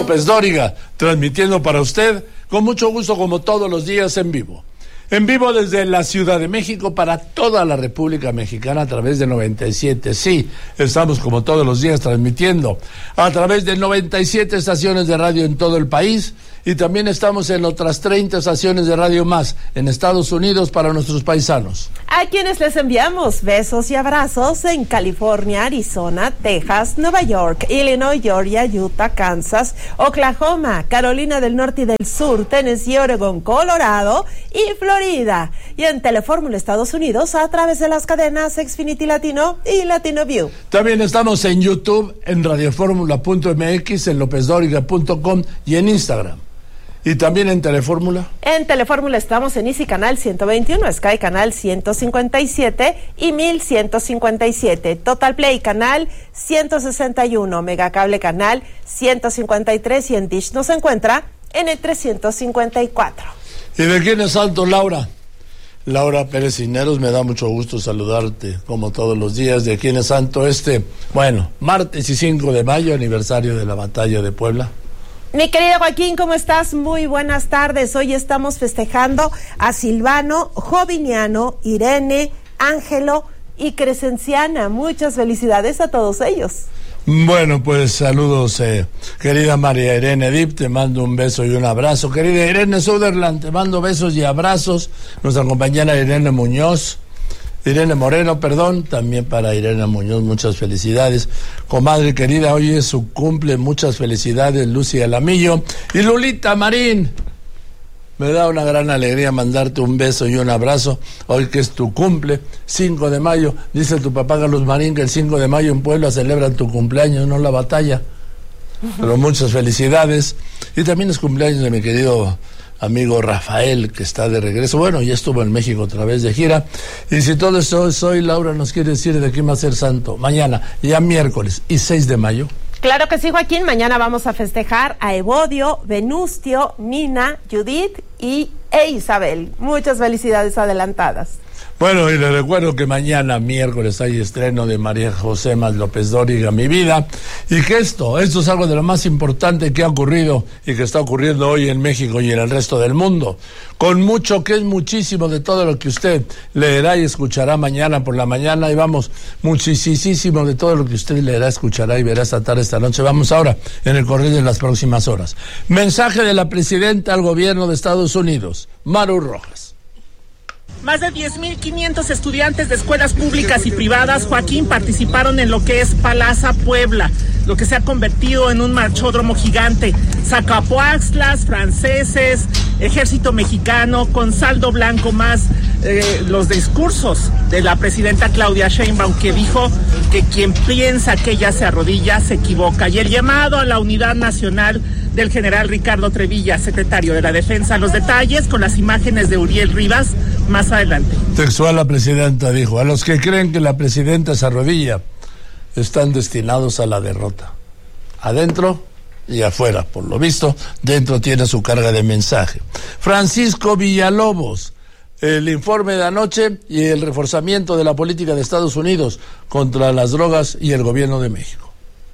López Dóriga, transmitiendo para usted con mucho gusto como todos los días en vivo. En vivo desde la Ciudad de México para toda la República Mexicana a través de 97. Sí, estamos como todos los días transmitiendo a través de 97 estaciones de radio en todo el país y también estamos en otras 30 estaciones de radio más en Estados Unidos para nuestros paisanos. A quienes les enviamos besos y abrazos en California, Arizona, Texas, Nueva York, Illinois, Georgia, Utah, Kansas, Oklahoma, Carolina del Norte y del Sur, Tennessee, Oregon, Colorado y Florida. Y en Telefórmula Estados Unidos a través de las cadenas Xfinity Latino y Latino View. También estamos en YouTube, en radioformula.mx, en lopezdoriga.com y en Instagram. ¿Y también en Telefórmula? En Telefórmula estamos en Easy Canal 121, Sky Canal 157 y 1157, Total Play Canal 161, Megacable Canal 153 y en Dish nos encuentra en el 354. ¿Y de quién es santo, Laura? Laura Pérez Cisneros, me da mucho gusto saludarte, como todos los días. ¿De quién es santo martes y 5 de mayo, aniversario de la Batalla de Puebla? Mi querido Joaquín, ¿cómo estás? Muy buenas tardes. Hoy estamos festejando a Silvano, Joviniano, Irene, Ángelo y Crescenciana. Muchas felicidades a todos ellos. Bueno, pues saludos, querida María Irene Dip, te mando un beso y un abrazo. Querida Irene Sutherland, te mando besos y abrazos. Nuestra compañera Irene Moreno, también para Irene Muñoz, muchas felicidades. Comadre querida, hoy es su cumple, muchas felicidades, Lucy Alamillo. Y Lulita Marín, me da una gran alegría mandarte un beso y un abrazo, hoy que es tu cumple, 5 de mayo, dice tu papá Carlos Marín que el 5 de mayo en Puebla celebran tu cumpleaños, no la batalla. Pero muchas felicidades. Y también es cumpleaños de mi querido amigo Rafael, que está de regreso. Bueno, ya estuvo en México otra vez de gira. Y si todo esto hoy, Laura nos quiere decir de quién va a ser santo. Mañana, ya miércoles y 6 de mayo. Claro que sí, Joaquín. Mañana vamos a festejar a Evodio, Venustio, Nina, Judith e Isabel. Muchas felicidades adelantadas. Bueno, y le recuerdo que mañana, miércoles, hay estreno de María José Más López Dóriga, Mi Vida, y que esto es algo de lo más importante que ha ocurrido y que está ocurriendo hoy en México y en el resto del mundo, con mucho, que es muchísimo de todo lo que usted leerá y escuchará mañana por la mañana, y vamos, muchísimo de todo lo que usted leerá, escuchará y verá esta tarde, esta noche. Vamos ahora, en el correr de las próximas horas. Mensaje de la presidenta al gobierno de Estados Unidos, Maru Rojas. Más de 10,500 estudiantes de escuelas públicas y privadas, Joaquín, participaron en lo que es Palaza Puebla, lo que se ha convertido en un marchódromo gigante. Zacapoaxtlas, franceses, ejército mexicano, con saldo blanco más los discursos de la presidenta Claudia Sheinbaum, que dijo que quien piensa que ella se arrodilla se equivoca. Y el llamado a la unidad nacional del general Ricardo Trevilla, secretario de la Defensa. Los detalles con las imágenes de Uriel Rivas más adelante. Textual, la presidenta dijo: a los que creen que la presidenta se arrodilla están destinados a la derrota, adentro y afuera. Por lo visto, dentro tiene su carga de mensaje. Francisco Villalobos, el informe de anoche y el reforzamiento de la política de Estados Unidos contra las drogas y el gobierno de México.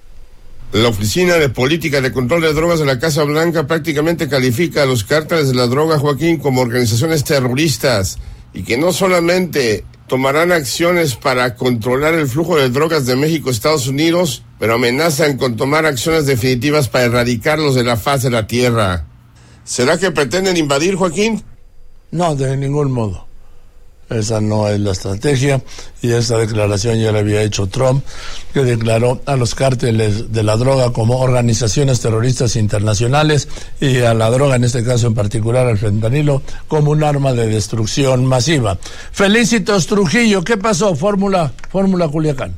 La Oficina de Política de Control de Drogas de la Casa Blanca prácticamente califica a los cárteles de la droga, Joaquín, como organizaciones terroristas, y que no solamente tomarán acciones para controlar el flujo de drogas de México a Estados Unidos, pero amenazan con tomar acciones definitivas para erradicarlos de la faz de la tierra. ¿Será que pretenden invadir, Joaquín? No, de ningún modo. Esa no es la estrategia, y esa declaración ya la había hecho Trump, que declaró a los cárteles de la droga como organizaciones terroristas internacionales y a la droga, en este caso en particular al fentanilo, como un arma de destrucción masiva. Felicitos Trujillo, ¿qué pasó? Fórmula Culiacán.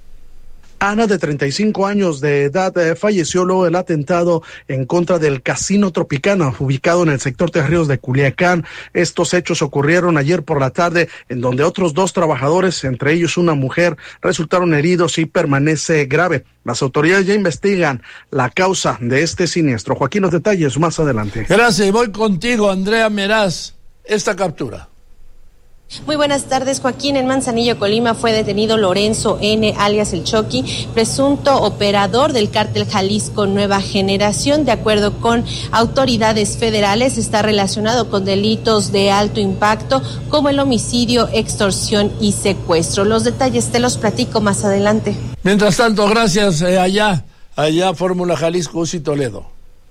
Ana, de 35 años de edad, falleció luego del atentado en contra del Casino Tropicana, ubicado en el sector de Ríos de Culiacán. Estos hechos ocurrieron ayer por la tarde, en donde otros 2 trabajadores, entre ellos una mujer, resultaron heridos y permanece grave. Las autoridades ya investigan la causa de este siniestro. Joaquín, los detalles más adelante. Gracias, y voy contigo, Andrea Meraz. Esta captura. Muy buenas tardes, Joaquín. En Manzanillo, Colima, fue detenido Lorenzo N., alias El Choqui, presunto operador del cártel Jalisco Nueva Generación. De acuerdo con autoridades federales, está relacionado con delitos de alto impacto como el homicidio, extorsión y secuestro. Los detalles te los platico más adelante. Mientras tanto, gracias allá Fórmula Jalisco, Uzi Toledo.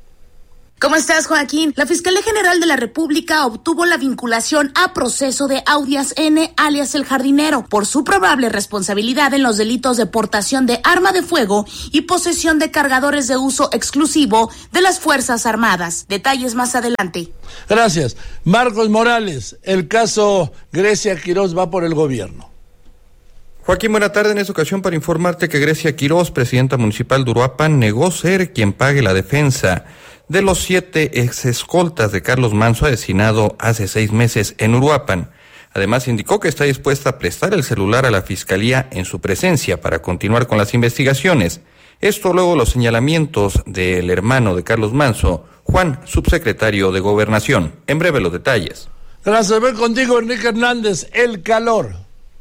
¿Cómo estás, Joaquín? La Fiscalía General de la República obtuvo la vinculación a proceso de Audias N., alias El Jardinero, por su probable responsabilidad en los delitos de portación de arma de fuego y posesión de cargadores de uso exclusivo de las Fuerzas Armadas. Detalles más adelante. Gracias. Marcos Morales, el caso Grecia Quirós va por el gobierno. Joaquín, buena tarde. En esta ocasión para informarte que Grecia Quirós, presidenta municipal de Uruapan, negó ser quien pague la defensa de los 7 exescoltas de Carlos Manzo, asesinado hace 6 meses en Uruapan. Además, indicó que está dispuesta a prestar el celular a la Fiscalía en su presencia para continuar con las investigaciones. Esto luego los señalamientos del hermano de Carlos Manzo, Juan, subsecretario de Gobernación. En breve los detalles. Gracias. Voy contigo, Enrique Hernández. El calor.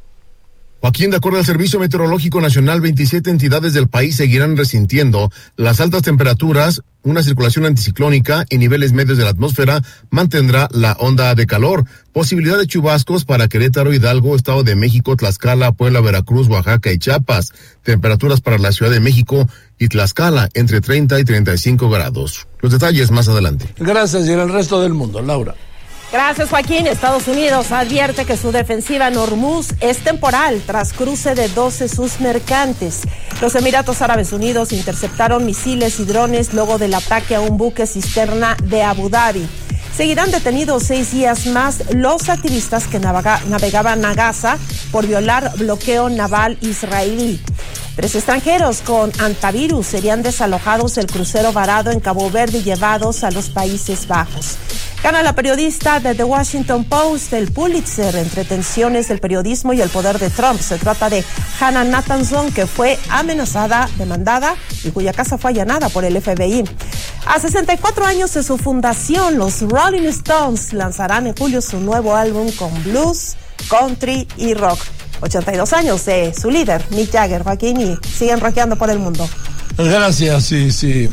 Joaquín, de acuerdo al Servicio Meteorológico Nacional, 27 entidades del país seguirán resintiendo las altas temperaturas. Una circulación anticiclónica en niveles medios de la atmósfera mantendrá la onda de calor. Posibilidad de chubascos para Querétaro, Hidalgo, Estado de México, Tlaxcala, Puebla, Veracruz, Oaxaca y Chiapas. Temperaturas para la Ciudad de México y Tlaxcala entre 30 y 35 grados. Los detalles más adelante. Gracias. Y en el resto del mundo, Laura. Gracias, Joaquín. Estados Unidos advierte que su defensiva en Hormuz es temporal tras cruce de 12 sus mercantes. Los Emiratos Árabes Unidos interceptaron misiles y drones luego del ataque a un buque cisterna de Abu Dhabi. Seguirán detenidos 6 días más los activistas que navegaban a Gaza por violar bloqueo naval israelí. 3 extranjeros con antivirus serían desalojados del crucero varado en Cabo Verde y llevados a los Países Bajos. Gana la periodista de The Washington Post el Pulitzer entre tensiones del periodismo y el poder de Trump. Se trata de Hannah Nathanson, que fue amenazada, demandada y cuya casa fue allanada por el FBI. A 64 años de su fundación, los Rolling Stones lanzarán en julio su nuevo álbum con blues, country y rock. 82 años de su líder, Mick Jagger, Joaquín, y siguen rockeando por el mundo. Gracias, sí.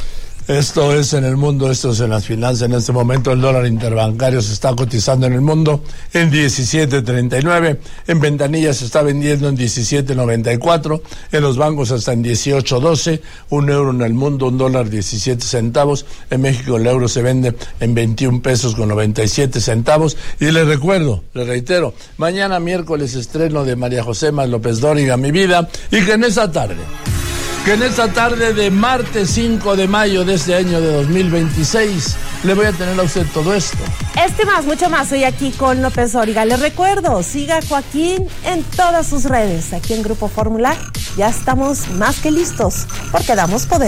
Esto es en el mundo, esto es en las finanzas. En este momento el dólar interbancario se está cotizando en el mundo en 17.39, en ventanillas se está vendiendo en 17.94, en los bancos hasta en 18.12, un euro en el mundo, un dólar 17 centavos, en México el euro se vende en 21 pesos con 97 centavos, y les reitero, mañana miércoles estreno de María José López Dóriga, Mi Vida, y que en esa tarde de martes 5 de mayo de este año de 2026 le voy a tener a usted todo esto. Más, mucho más, hoy aquí con López Dóriga. Les recuerdo, siga a Joaquín en todas sus redes. Aquí en Grupo Fórmula ya estamos más que listos porque damos poder.